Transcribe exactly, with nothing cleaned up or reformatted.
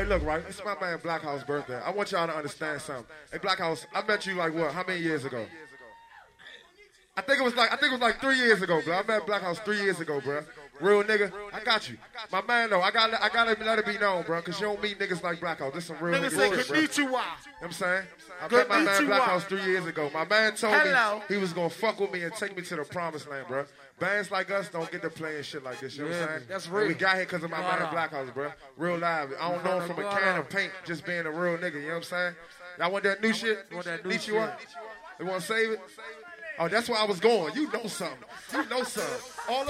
look, right? It's my man Black House birthday. I want y'all to understand something. Hey, Black House, I met you like what? How many years ago? I think it was like I think it was like three years ago, bro. I met Black House three years ago, bro. Real nigga, I got you. My man, though, I gotta, I gotta let it be known, bro, because you don't meet niggas like Black House. This some real niggas. Niggas say shit, bro. You know konnichiwa. what I'm saying? I met my man Black House three years ago. My man told Hello. me he was gonna fuck with me and take me to the promised land, bro. Bands like us don't get to playing shit like this, you know what I'm saying? That's And real. we got here because of my man Black House, bro. Real live. I don't know him from a can of paint, just being a real nigga, you know what I'm saying? Y'all want that new shit? Want that new Konnichiwa? shit. You want to save it? Oh, that's where I was going. You know something. You know something. All